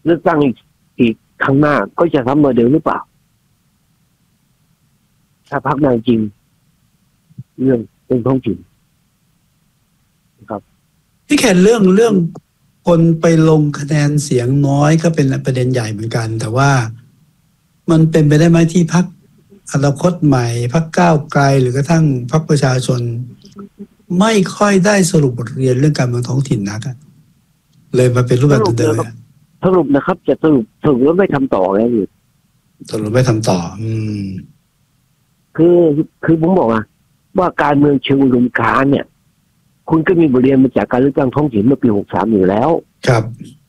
เลือกตั้งอีกข้างหน้าก็จะทำโมเดลหรือเปล่าถ้าพรรคนายจริงเรื่องท้องถิ่นนะครับที่แค่เรื่องคนไปลงคะแนนเสียงน้อยก็เป็นประเด็นใหญ่เหมือนกันแต่ว่ามันเป็นไปได้ไหมที่พรรคอนาคตใหม่พรรคก้าวไกลหรือกระทั่งพรรคประชาชนไม่ค่อยได้สรุปบทเรียนเรื่องการเมืองท้องถิ่นนักเลยมาเป็นรูปแบบเดิมสรุปนะครับจะสรุปแล้วไม่ทำต่อไงอยู่สรุปไม่ทำต่อคือผมบอกว่าการเมืองเชิงอุดมการณ์เนี่ยคุณก็มีบทเรียนมาจากการเลือกตั้งท้องถิ่นเมื่อปี63อยู่แล้วครับ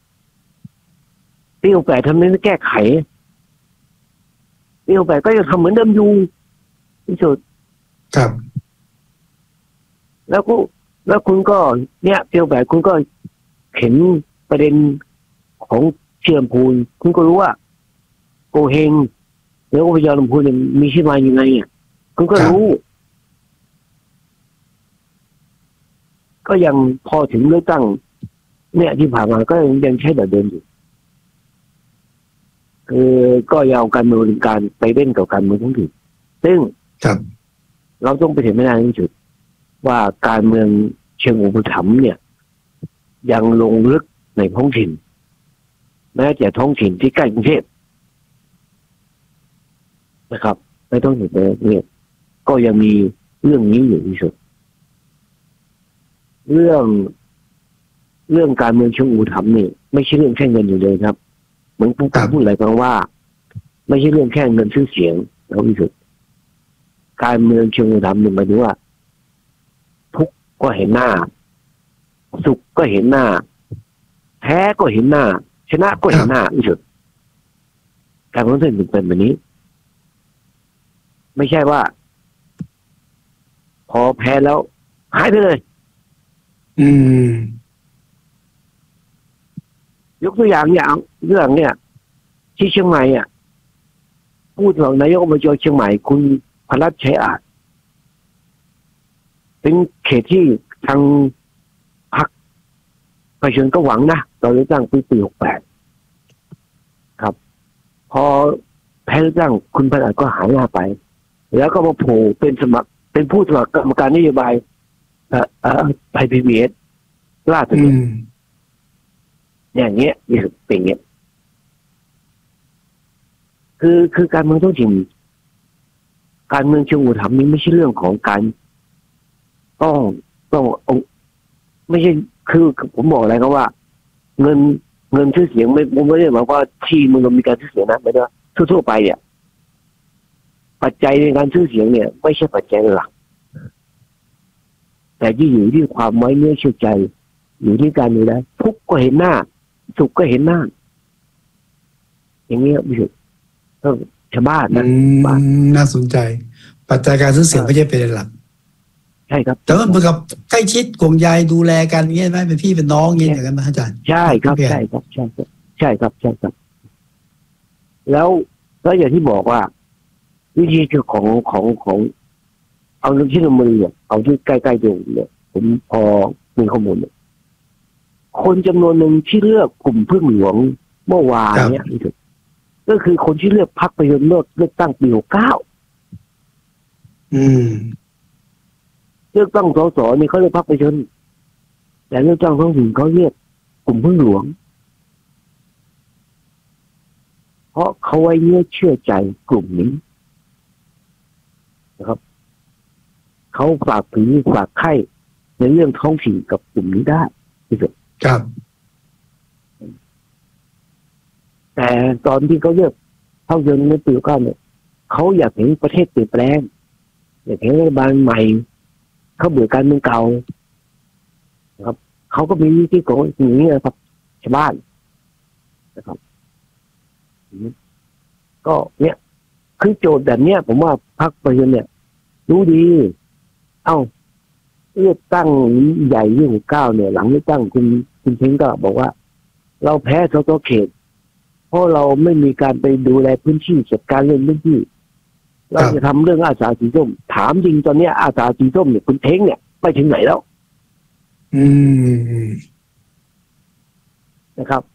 ปี68ทำไมไม่แก้ไขปี68ก็ยังทำเหมือนเดิมอยู่ที่สุดครับแล้วคุณก็เนี่ยปี68คุณก็เห็นประเด็นของเชื่อมพูนคุณก็รู้ว่าโกเฮงแล้วก็พยาลำพูนมีที่มายังไงคุณก็รู้ก็ยังพอถึงเลือกตั้งเนี่ยที่ผ่านมาก็ยังใช้แบบเดิมอยู่คือก็ยาวการเมืองการไปเล่นกับการเมืองท้องถิ่นซึ่งเราต้องไปถึงไม่นานที่สุดว่าการเมืองเชิงอุปถัมภ์เนี่ยยังลงลึกในท้องถิ่นแม้แต่ท้องถิ่นที่ใกล้กรุงเทพนะครับในท้องถิ่นเนี่ยก็ยังมีเรื่องนี้อยู่ที่สุดเรื่องการเมืองเชิงอุปถัมภ์นี่ไม่ใช่เรื่องแค่เงินอยู่เลยครับเหมือนผู้การพูดอะไรกันว่าไม่ใช่เรื่องแค่เงินชื่อเสียงแล้วที่สุดการเมืองเชิงอุปถัมภ์นี่หมายถึงว่าทุกข์ก็เห็นหน้าสุขก็เห็นหน้าแพ้ก็เห็นหน้าชนะก็เห็นหน้าที่สุดการเมืองท้องถิ่นเป็นแบบนี้ไม่ใช่ว่าพอแพ้แล้วหายไปเลยยกตัวอย่างเรื่องเนี่ยที่เชียงใหม่พูดถึงนายกอบจเชียงใหม่คุณพรัตน์ชัยอาจเป็นเขตที่ทางพรรคประชาชนก็หวังนะตอนเลือกตั้งปี68ครับพอแพ้เลือกตั้งคุณพรัตน์ก็หายหน้าไปแล้วก็มาโผล่เป็นผู้สมัครกรรมการนโยบายไทย PBS ล่าสุดอย่างเงี้ยนี่เป็นเงี้ยคือการเมืองท้องถิ่นการเมืองเชิงอุปถัมภ์นี้ไม่ใช่เรื่องของการต้องไม่ใช่คือผมบอกอะไรก็ว่าเงินชื่อเสียงผมไม่ได้หมายว่าที่มึงมีการชื่อเสียงนะไม่ได้ทั่วไปเนี่ยปัจจัยในการชื่อเสียงเนี่ยไม่ใช่ปัจจัยหลักแต่ที่อยู่ที่ความไว้เนื้อเชื่อใจอยู่ที่การนี้นะทุกข์ก็เห็นหน้าสุขก็เห็นหน้าอย่างนี้ไม่ใช่ชาวบ้านนะน่าสนใจปัจจัยการซื้อเสียงไม่ใช่เป็นหลักใช่ครับแต่ว่าเหมือนกับใกล้ชิดกงใยดูแลกันเงี้ยไหมเป็นพี่เป็นน้องเงี้ยอย่างนั้นไหมอาจารย์ใช่ครับใช่ครับใช่ครับใช่ครับใช่ครับแล้วอย่างที่บอกว่าวิธีคือของเอาเรื่องที่เรามือเอาที่ใกล้ๆตัวเนี่ยผมพอมีข้อมูลเนี่ยคนจำนวนหนึ่งที่เลือกกลุ่มพึ่งหลวงเมื่อวานเนี่ยก็คือคนที่เลือกพรรคประชาชนเลือกตั้งปี69เลือกตั้งสสนี่เขาเลือกพรรคประชาชนแต่เลือกตั้งท้องถิ่นเขาเลือกกลุ่มพึ่งหลวงเพราะเขาไว้เนื้อเชื่อใจกลุ่มนี้นะครับเขาฝากผีฝากไข่ในเรื่องท้องถิ่นกับกลุ่มนี้ได้ที่สุดครับแต่ตอนที่เขาเลือกภาพยนตร์ในปี69เนี่ยเขาอยากเห็นประเทศเปลี่ยนแปลงอยากเห็นรัฐบาลใหม่เขาเบื่อการเมืองเก่านะครับเขาก็มีวิธีของอย่างนี้นะครับชาวบ้านนะครับก็เนี่ยคือโจทย์แบบเนี้ยผมว่าพรรคประชาชนเนี่ยรู้ดีเลือกตั้งใหญ่ยี่สิบเก้าเนี่ยหลังเลือกตั้งคุณเพ้งก็บอกว่าเราแพ้สสเขตเพราะเราไม่มีการไปดูแลพื้นที่จัดการเรื่องพื้นที่เราจะทำเรื่องอาสาสีส้มถามจริงตอนนี้อาสาสีส้มเนี่ยคุณเพ้งเนี่ยไปถึงไหนแล้วนะครับ